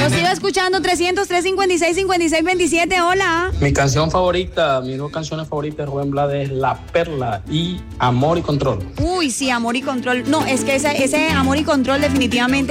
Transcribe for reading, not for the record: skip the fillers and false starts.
Los sigo escuchando, 300-356-5627, hola. Mi canción favorita, mis dos canciones favoritas de Rubén Blades es La Perla y Amor y Control. Uy, sí, Amor y Control. No, es que ese Amor y Control definitivamente